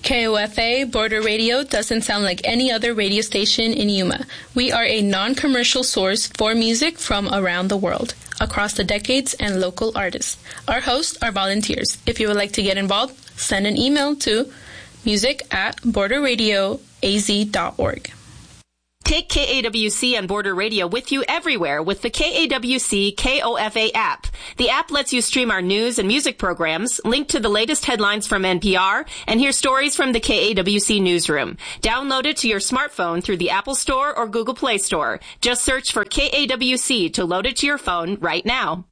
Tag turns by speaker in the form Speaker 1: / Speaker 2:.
Speaker 1: KOFA Border Radio doesn't sound like any other radio station in Yuma. We are a non-commercial source for music from around the world, across the decades and local artists. Our hosts are volunteers. If you would like to get involved, send an email to music@borderradioaz.org.
Speaker 2: Take KAWC and Border Radio with you everywhere with the KAWC KOFA app. The app lets you stream our news and music programs, link to the latest headlines from NPR, and hear stories from the KAWC newsroom. Download it to your smartphone through the Apple Store or Google Play Store. Just search for KAWC to load it to your phone right now.